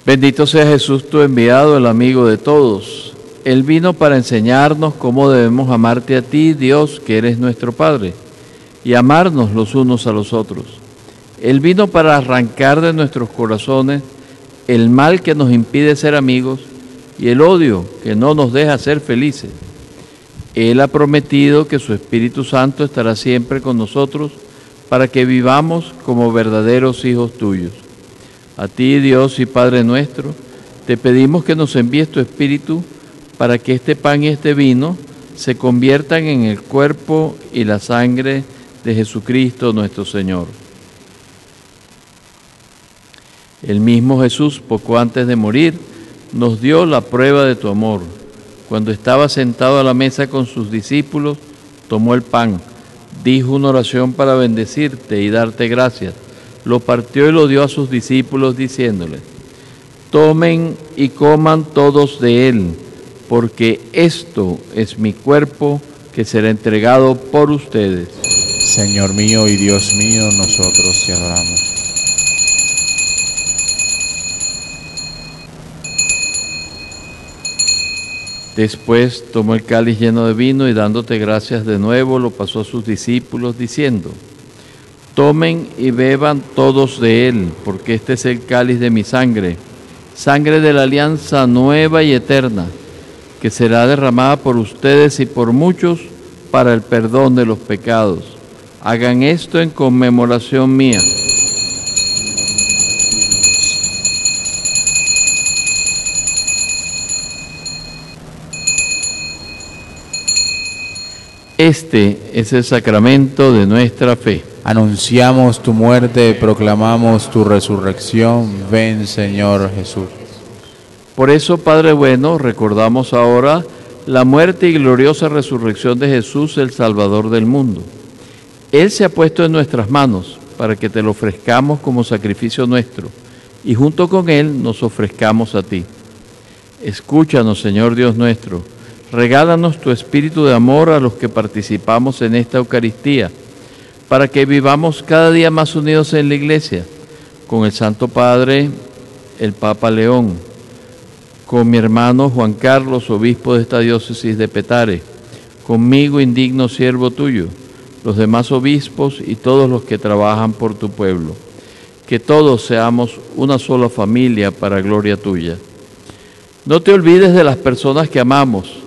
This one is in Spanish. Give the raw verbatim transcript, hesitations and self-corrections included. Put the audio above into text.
Bendito sea Jesús, tu enviado, el amigo de todos. Él vino para enseñarnos cómo debemos amarte a ti, Dios, que eres nuestro Padre, y amarnos los unos a los otros. Él vino para arrancar de nuestros corazones el mal que nos impide ser amigos y el odio que no nos deja ser felices. Él ha prometido que su Espíritu Santo estará siempre con nosotros para que vivamos como verdaderos hijos tuyos. A ti, Dios y Padre nuestro, te pedimos que nos envíes tu Espíritu para que este pan y este vino se conviertan en el cuerpo y la sangre de Jesucristo nuestro Señor. El mismo Jesús, poco antes de morir, nos dio la prueba de tu amor. Cuando estaba sentado a la mesa con sus discípulos, tomó el pan, dijo una oración para bendecirte y darte gracias. Lo partió y lo dio a sus discípulos diciéndoles: tomen y coman todos de él, porque esto es mi cuerpo que será entregado por ustedes. Señor mío y Dios mío, nosotros te adoramos. Después tomó el cáliz lleno de vino y dándote gracias de nuevo, lo pasó a sus discípulos diciendo: tomen y beban todos de él, porque este es el cáliz de mi sangre, sangre de la alianza nueva y eterna, que será derramada por ustedes y por muchos para el perdón de los pecados. Hagan esto en conmemoración mía. Este es el sacramento de nuestra fe. Anunciamos tu muerte, proclamamos tu resurrección. Ven, Señor Jesús. Por eso, Padre bueno, recordamos ahora la muerte y gloriosa resurrección de Jesús, el Salvador del mundo. Él se ha puesto en nuestras manos para que te lo ofrezcamos como sacrificio nuestro y junto con Él nos ofrezcamos a ti. Escúchanos, Señor Dios nuestro. Regálanos tu espíritu de amor a los que participamos en esta Eucaristía, para que vivamos cada día más unidos en la Iglesia, con el Santo Padre, el Papa León, con mi hermano Juan Carlos, obispo de esta diócesis de Petare, conmigo, indigno siervo tuyo, los demás obispos y todos los que trabajan por tu pueblo. Que todos seamos una sola familia para gloria tuya. No te olvides de las personas que amamos,